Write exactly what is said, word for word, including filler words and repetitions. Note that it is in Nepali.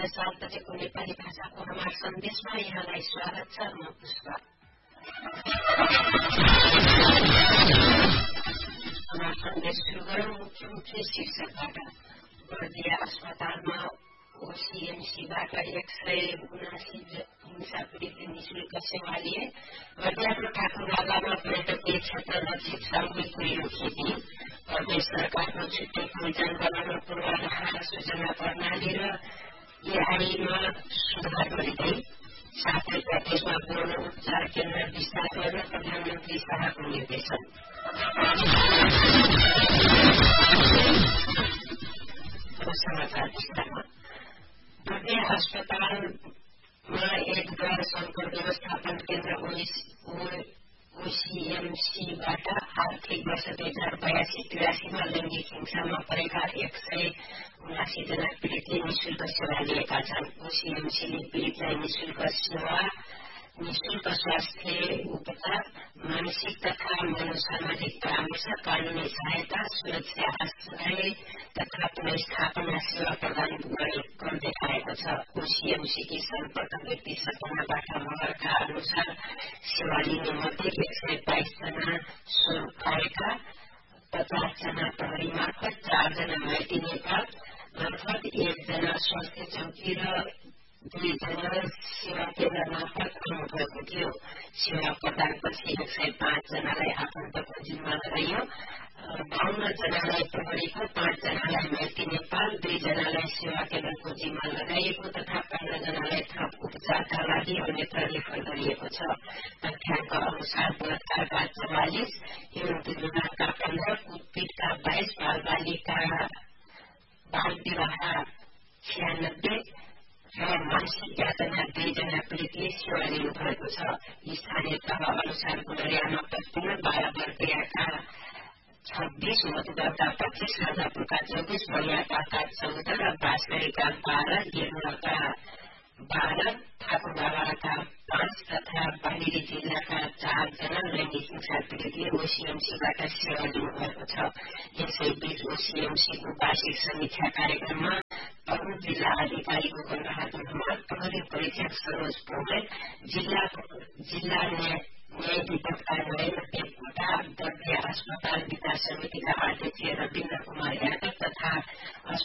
साढे सात बजेको नेपाली भाषाको हमार सन्देशमा यहाँलाई स्वागत छ। म पुष्पा। हमार सन्देश सुरु गरौँ मुख्य मुख्य शीर्षकबाट। बर्दिया अस्पतालमा ओसीएमसीबाट एक सय उनासी हिंसा पीडित निःशुल्क सेवा लिए। बर्दियाको ठाकुरबागामा पर्यटकीय क्षेत्र लक्षित सामूहिक कुहिरो खेती। प्रदेश सरकारको छुट्टै पहिचान बनाउन पूर्वाधार सूचना प्रणाली र एआईमा सुधार गरिँदै। साथै प्रदेशमा पूर्ण उपचार केन्द्र विस्तार गर्न प्रधानमन्त्री शाहको निर्देशन। समाचार विस्तारमा। बर्दिया अस्पतालमा एक द्वार संकट व्यवस्थापन केन्द्र ओसीएमसीबाट आर्थिक वर्ष दुई हजार बयासी त्रियासीमा लैंगिक हिंसामा परेका एक सय उनासी जना पीड़ितले निःशुल्क सेवा लिएका छन्। ओसीएमसीले पीड़ितलाई निःशुल्क सेवा, निःशुल्क स्वास्थ्य उपचार, मानसिक तथा मनोसामाजिक परामर्श, कानूनी सहायता, सुरक्षा आश्रय तथा पुनर्स्थापना सेवा प्रदान गर्दै आएको छ। ओसीएमसीकी सम्पर्क व्यक्ति सपनाबाट महरका अनुसार सेवा लिने मध्ये एक सय बाइस जना स्वरूप आएका, पचास जना प्रहरी मार्फत, चार जना माइती नेपाल मार्फत, एक जना स्वास्थ्य चौकी र दुई जना सेवा केन्द्र मार्फत आउनुभएको थियो। सेवा प्रदानपछि एक सय पाँच जनालाई आफन्तको जिम्मा लगाइयो। बाहन्न जनालाई प्रहरीको, पाँच जनालाई माइती नेपाल, दुई जनालाई सेवा केन्द्रको जिम्मा लगाइएको तथा पन्ध्र जनालाई थप उपचारका लागि अन्यत्र रेफर गरिएको छ। तथ्याङ्क अनुसार बलात्कारका चौवालिस, यौन दुर्व्यवहारका पन्ध्र, कुटपिटका बाइस, बाल बालिका बाल विवाह छ्यानब्बे र मानसिक यातना दुईजना पीड़ितले सेवा लिनुभएको छ। स्थानीय तह अनुसार गुलरियामा पच्चपन्न, बाह्रबर्दियाका छब्बीस, मधुगरका पच्चीस, राजापुरका चौबिस, बलियापाका चौध र बाँसगढीका बाह्र, गिरनका बाह्र, ठाकुरबाबाका पाँच तथा बाहिरी जिल्लाका चार जना लैंगिक हिंसा पीड़ितले ओसीएमसीबाट सेवा लिनुभएको छ। यसैबीच ओसीएमसीको वार्षिक समीक्षा कार्यक्रममा प्रमुख जिल्ला अधिकारी गोकर्ण बहादुर हमाल, प्रहरी परीक्षक सरोज पौडेल, जिल्ला जिल्ला न्यायाधिवक्ता नरेन्द्र देवकोटा, बर्दिया अस्पताल विकास समितिका अध्यक्ष रविन्द्र कुमार यादव तथा